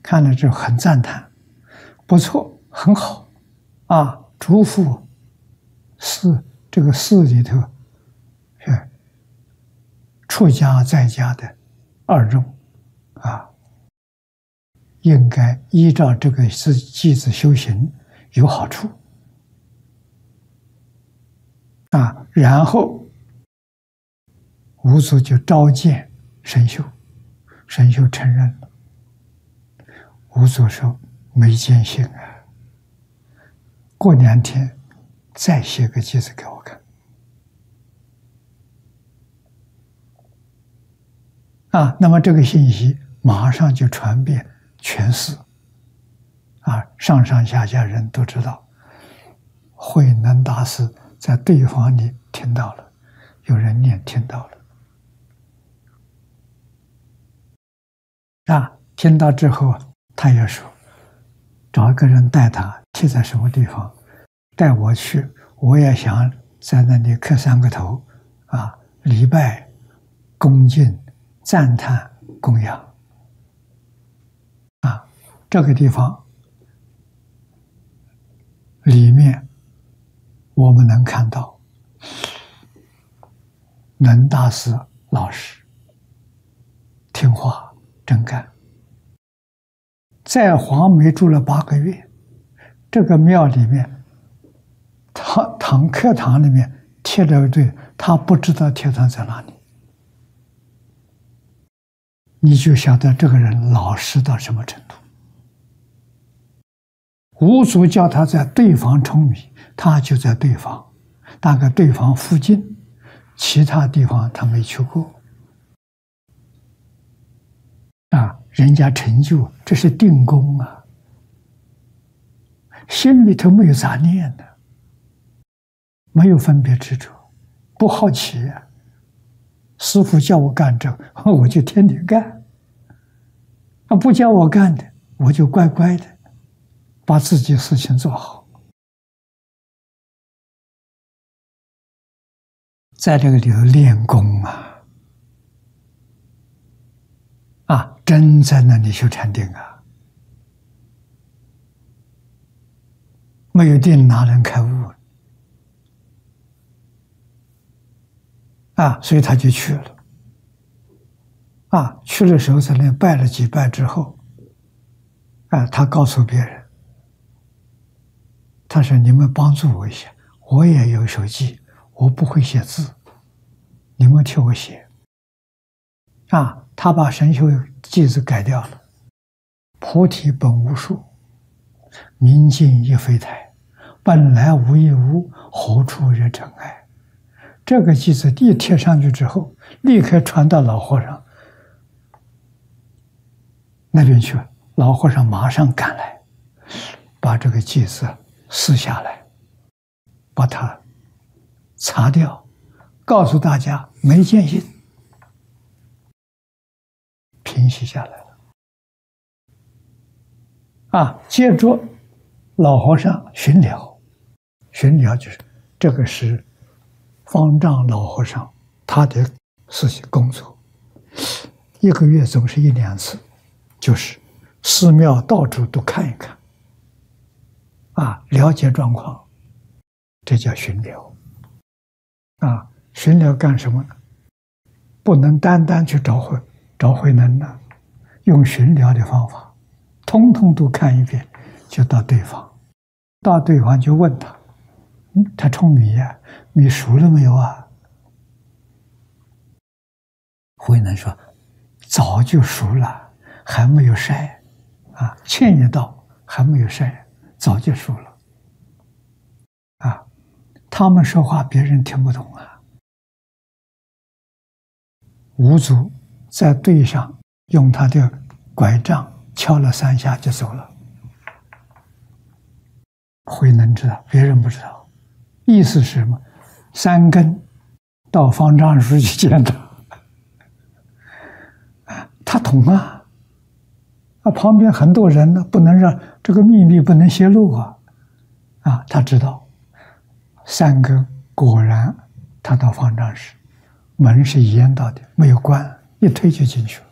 看了之后很赞叹，不错，很好，啊，嘱咐这个寺里头是出家在家的二众啊，应该依照这个偈子修行有好处啊。然后五祖就召见神秀，神秀承认了。五祖说：“没见性啊，过2天再写个偈子给我看。”啊，那么这个信息马上就传遍全寺，啊，上上下下人都知道，慧能大师在对方里听到了，有人念听到了，啊，听到之后他也说，找一个人带他贴在什么地方，带我去，我也想在那里磕3个头，啊，礼拜、恭敬、赞叹、供养，啊，这个地方里面我们能看到能大师老实、听话、真干。在黄梅住了8个月，这个庙里面，课堂里面贴了一对，他不知道贴堂在哪里，你就晓得这个人老实到什么程度。五祖叫他在对方舂米，他就在对方，大概对方附近，其他地方他没去过。啊，人家成就，这是定功啊，心里头没有杂念的，没有分别执着，不好奇啊。师父叫我干这个，我就天天干；啊，不叫我干的，我就乖乖的把自己事情做好。在这个里头练功啊，啊，真在那里修禅定啊，没有定哪能开悟啊？所以他就去了。啊，去的时候在那拜了几拜之后，啊，他告诉别人，他说：“你们帮助我一下，我也有手记，我不会写字，你们替我写。”啊，他把神秀偈子改掉了：“菩提本无树，明镜亦非台，本来无一物，何处惹尘埃。”这个偈子一贴上去之后，立刻传到老和尚那边去了。老和尚马上赶来，把这个偈子撕下来，把它擦掉，告诉大家没见性，平息下来了。啊，接着老和尚巡疗，巡疗就是这个是方丈老和尚他的事情工作，1个月总是1、2次，就是寺庙到处都看一看，啊，了解状况，这叫巡疗。啊，巡疗干什么呢？不能单单去找慧能呢，用巡疗的方法，通通都看一遍，就到对方，到对方就问他，他舂米呀，米熟了没有啊？慧能说：“早就熟了，还没有晒。啊，欠一道还没有晒，早就熟了。”啊，他们说话别人听不懂啊。五祖在队上用他的拐杖敲了3下就走了。慧能知道，别人不知道。意思是什么？3更到方丈书去见他，他懂啊。啊，旁边很多人呢，不能让这个秘密不能泄露啊！啊，他知道，3更果然，他到方丈室，门是一严道的，没有关，一推就进去了。